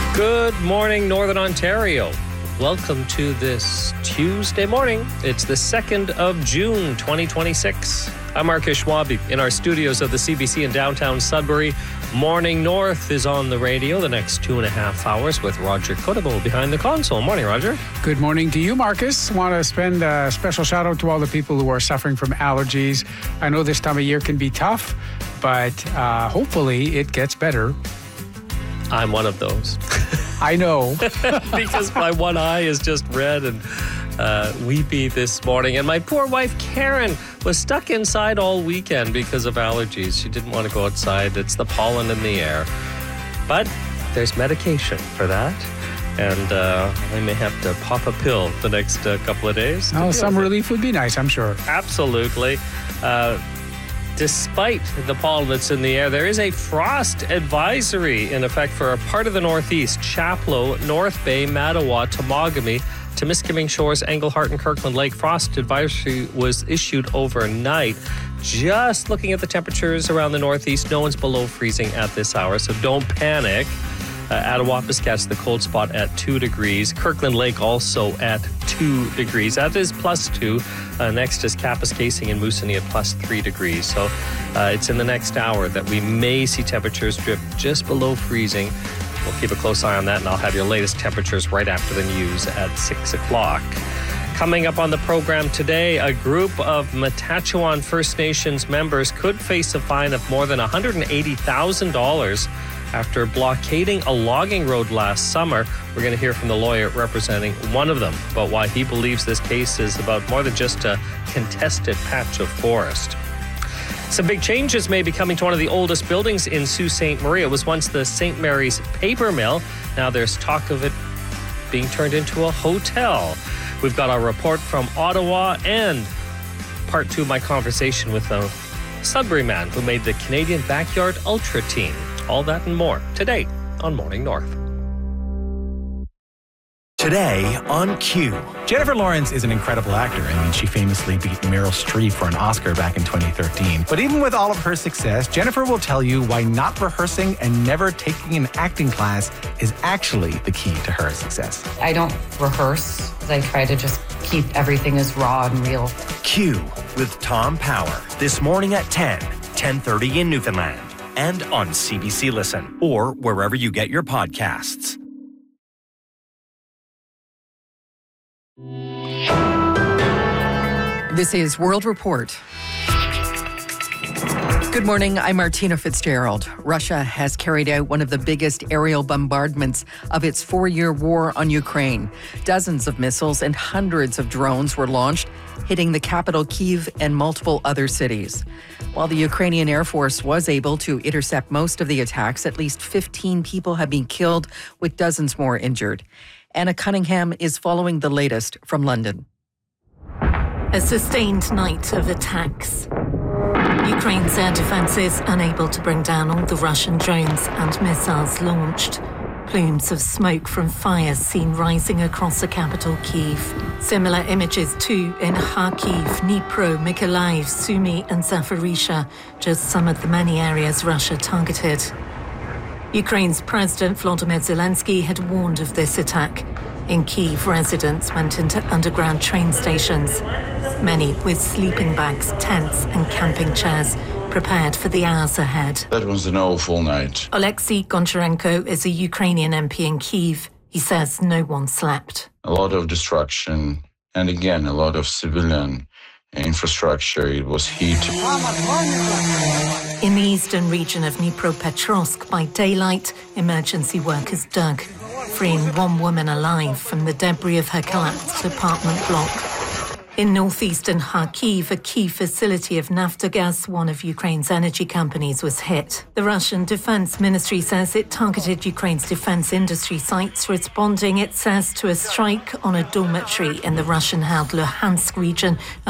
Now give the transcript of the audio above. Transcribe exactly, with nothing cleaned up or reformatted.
Good morning, Northern Ontario. Welcome to this Tuesday morning. It's the second of June, twenty twenty-six. I'm Marcus Schwabe in our studios of the C B C in downtown Sudbury. Morning North is on the radio the next two and a half hours with Roger Cotable behind the console. Morning, Roger. Good morning to you, Marcus. Want to spend a special shout out to all the people who are suffering from allergies. I know this time of year can be tough, but uh, hopefully it gets better. I'm one of those. I know. Because my one eye is just red and uh, weepy this morning. And my poor wife, Karen, was stuck inside all weekend because of allergies. She didn't want to go outside. It's the pollen in the air. But there's medication for that. And uh, I may have to pop a pill the next uh, couple of days. Oh, some relief would be nice, I'm sure. Absolutely. Uh, Despite the pollen that's in the air, there is a frost advisory in effect for a part of the Northeast: Chapleau, North Bay, Mattawa, Temagami, Temiskaming Shores, Englehart, and Kirkland Lake. Frost advisory was issued overnight. Just looking at the temperatures around the Northeast, no one's below freezing at this hour, so don't panic. Uh, Attawapiscat's the cold spot at two degrees. Kirkland Lake also at two degrees. That is plus two. Uh, next is Kapuskasing and Moosonee at plus three degrees. So uh, it's in the next hour that we may see temperatures drip just below freezing. We'll keep a close eye on that, and I'll have your latest temperatures right after the news at six o'clock. Coming up on the program today, a group of Matachewan First Nations members could face a fine of more than one hundred eighty thousand dollars after blockading a logging road last summer. We're going to hear from the lawyer representing one of them about why he believes this case is about more than just a contested patch of forest. Some big changes may be coming to one of the oldest buildings in Sault Ste. Marie. It was once the Saint Mary's paper mill. Now there's talk of it being turned into a hotel. We've got our report from Ottawa and part two of my conversation with a Sudbury man who made the Canadian Backyard Ultra team. All that and more today on Morning North. Today on Q. Jennifer Lawrence is an incredible actor. I mean, she famously beat Meryl Streep for an Oscar back in twenty thirteen. But even with all of her success, Jennifer will tell you why not rehearsing and never taking an acting class is actually the key to her success. I don't rehearse. I try to just keep everything as raw and real. Q with Tom Power. This morning at ten, ten thirty in Newfoundland. And on C B C Listen or wherever you get your podcasts. This is World Report. Good morning, I'm Martina Fitzgerald. Russia has carried out one of the biggest aerial bombardments of its four-year war on Ukraine. Dozens of missiles and hundreds of drones were launched, hitting the capital Kyiv and multiple other cities. While the Ukrainian Air Force was able to intercept most of the attacks, at least fifteen people have been killed, with dozens more injured. Anna Cunningham is following the latest from London. A sustained night of attacks. Ukraine's air defense is unable to bring down all the Russian drones and missiles launched. Plumes of smoke from fires seen rising across the capital, Kyiv. Similar images too in Kharkiv, Dnipro, Mykolaiv, Sumy and Zaporizhzhia, just some of the many areas Russia targeted. Ukraine's President Volodymyr Zelensky had warned of this attack. In Kyiv, residents went into underground train stations, many with sleeping bags, tents and camping chairs, prepared for the hours ahead. That was an awful night. Alexei Goncharenko is a Ukrainian M P in Kyiv. He says no one slept. A lot of destruction, and again, a lot of civilian infrastructure. It was heat. In the eastern region of Dnipropetrovsk, by daylight, emergency workers dug, freeing one woman alive from the debris of her collapsed apartment block. In northeastern Kharkiv, a key facility of Naftogaz, one of Ukraine's energy companies, was hit. The Russian Defense Ministry says it targeted Ukraine's defense industry sites, responding, it says, to a strike on a dormitory in the Russian-held Luhansk region